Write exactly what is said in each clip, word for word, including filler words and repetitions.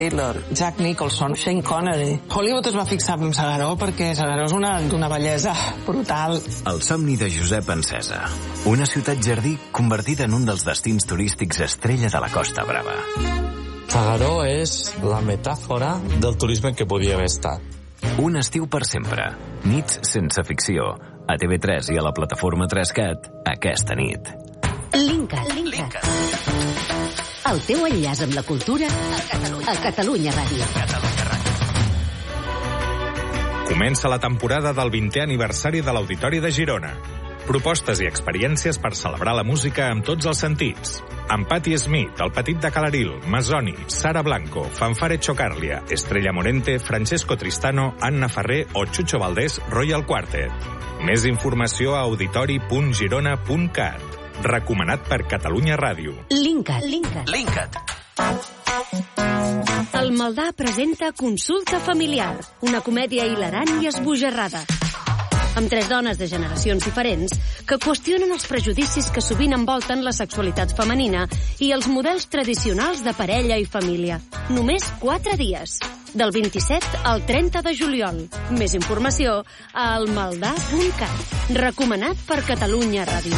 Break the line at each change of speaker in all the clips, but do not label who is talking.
Taylor, Jack Nicholson, Shane Connery. Hollywood es va fixar en S'Agaró perquè S'Agaró és una, d'una bellesa brutal.
El somni de Josep Encesa. Una ciutat jardí convertida en un dels destins turístics estrella de la Costa Brava.
S'Agaró és la metàfora del turisme que podia haver estat.
Un estiu per sempre. Nits sense ficció. A T V tres i a la plataforma tres cat aquesta nit.
Linkat. Linkat. El teu enllaç amb la cultura a Catalunya, a Catalunya Ràdio.
Comença la temporada del vintè aniversari de l'Auditori de Girona. Propostes i experiències per celebrar la música amb tots els sentits. Amb Patti Smith, El Petit de Calaril, Masoni, Sara Blanco, Fanfare Chocarlia, Estrella Morente, Francesco Tristano, Anna Ferrer o Chucho Valdés Royal Quartet. Més informació a auditori punt girona punt cat. Recomanat per Catalunya Ràdio.
Linkat. Linkat.
Linkat.
El Maldà presenta Consulta Familiar, una comèdia hilarant i esbojarrada. Amb tres dones de generacions diferents que qüestionen els prejudicis que sovint envolten la sexualitat femenina i els models tradicionals de parella i família. Només quatre dies. Del vint-i-set al trenta de juliol. Més informació a elmaldà punt cat. Recomanat per Catalunya Ràdio.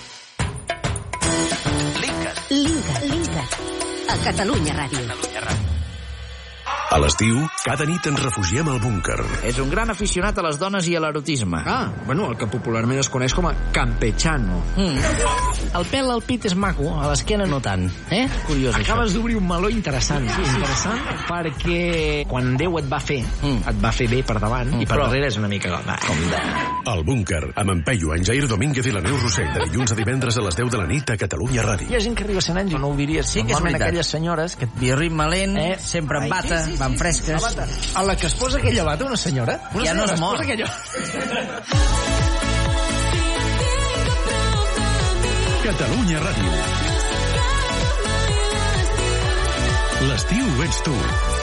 Linkat. Linkat. A Catalunya Ràdio.
A l'estiu, cada nit ens refugiem al búnquer.
És un gran aficionat a les dones i a l'erotisme.
Ah, bueno, el que popularment es coneix com a campechano.
Mm. El pèl al pit és maco, a l'esquena no tant. Eh? Curiós,
Acabes
això.
d'obrir un meló interessant. Sí, interessant perquè quan Déu et va fer, mm. et va fer bé per davant mm, i per però... darrere és una mica... Va, com de...
El búnquer, amb en Peyu, en Jair Domínguez i la Neus Rossell, de dilluns a divendres a les deu de la nit a Catalunya Ràdio.
Hi ha gent que arriba a cent anys i no ho diries.
Sí que és veritat.
Aquelles senyores que...
Biorritme lent, eh? sempre en
Ai,
bata, sí, sí, sí, van fresques.
La bata. A la que es posa aquella bata, una senyora? Una
ja
senyora
no es mor.
Posa aquella...
Catalunya Ràdio. L'estiu ets tu.